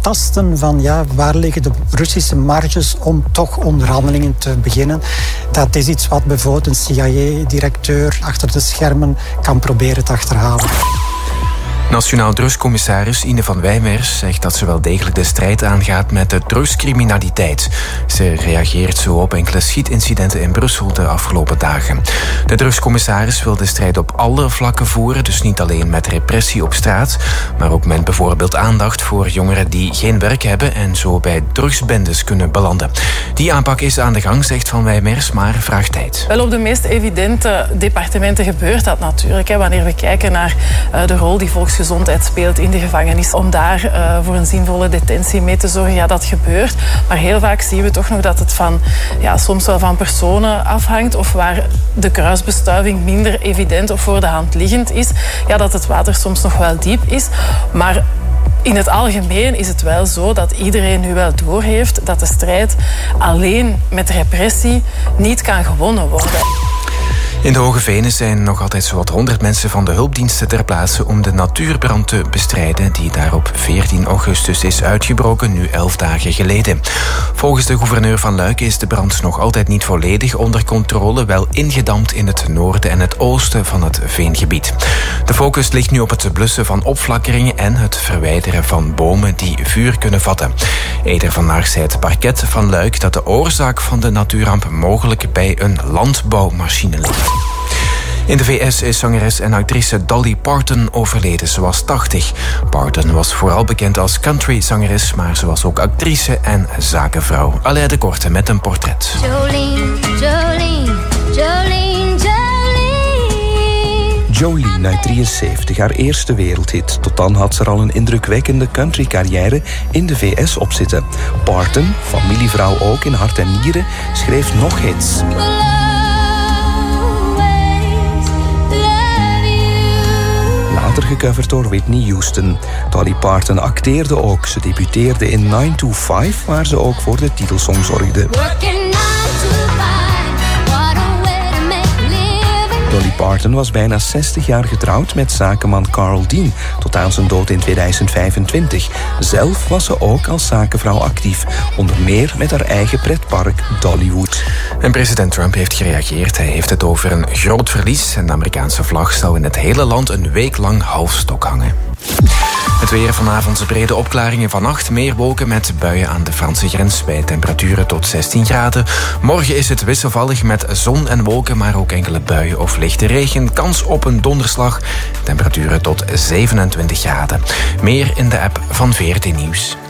aftasten van waar liggen de Russische marges om toch onderhandelingen te beginnen. Dat is iets wat bijvoorbeeld een CIA-directeur achter de schermen kan proberen te achterhalen. Nationaal drugscommissaris Ine van Wijmers zegt dat ze wel degelijk de strijd aangaat met de drugscriminaliteit. Ze reageert zo op enkele schietincidenten in Brussel de afgelopen dagen. De drugscommissaris wil de strijd op alle vlakken voeren, dus niet alleen met repressie op straat, maar ook met bijvoorbeeld aandacht voor jongeren die geen werk hebben en zo bij drugsbendes kunnen belanden. Die aanpak is aan de gang, zegt Van Wijmers, maar vraagt tijd. Wel, op de meest evidente departementen gebeurt dat natuurlijk. Wanneer we kijken naar de rol die volksgezondheid speelt in de gevangenis, om daar voor een zinvolle detentie mee te zorgen, dat gebeurt. Maar heel vaak zien we toch nog dat het soms wel van personen afhangt, of waar de kruisbestuiving minder evident of voor de hand liggend is, dat het water soms nog wel diep is. Maar in het algemeen is het wel zo dat iedereen nu wel doorheeft dat de strijd alleen met repressie niet kan gewonnen worden. In de Hoge Venen zijn nog altijd zowat 100 mensen van de hulpdiensten ter plaatse om de natuurbrand te bestrijden die daar op 14 augustus is uitgebroken, nu 11 dagen geleden. Volgens de gouverneur van Luik is de brand nog altijd niet volledig onder controle, wel ingedampt in het noorden en het oosten van het veengebied. De focus ligt nu op het blussen van opflakkeringen en het verwijderen van bomen die vuur kunnen vatten. Eerder vandaag zei het parket van Luik dat de oorzaak van de natuurramp mogelijk bij een landbouwmachine ligt. In de VS is zangeres en actrice Dolly Parton overleden. Ze was 80. Parton was vooral bekend als countryzangeres, maar ze was ook actrice en zakenvrouw. Alain de Korte met een portret. Jolene, Jolene, Jolene, Jolene. Jolene uit 73, haar eerste wereldhit. Tot dan had ze er al een indrukwekkende countrycarrière in de VS op zitten. Parton, familievrouw ook in hart en nieren, schreef nog hits. Later gecoverd door Whitney Houston. Dolly Parton acteerde ook. Ze debuteerde in 9 to 5, waar ze ook voor de titelsong zorgde. Dolly Parton was bijna 60 jaar getrouwd met zakenman Carl Dean, tot aan zijn dood in 2025. Zelf was ze ook als zakenvrouw actief, onder meer met haar eigen pretpark Dollywood. En president Trump heeft gereageerd. Hij heeft het over een groot verlies. En de Amerikaanse vlag zal in het hele land een week lang halfstok hangen. Het weer vanavond, brede opklaringen, vannacht meer wolken met buien aan de Franse grens bij temperaturen tot 16 graden. Morgen is het wisselvallig met zon en wolken, maar ook enkele buien of lichte regen. Kans op een donderslag, temperaturen tot 27 graden. Meer in de app van VRT Nieuws.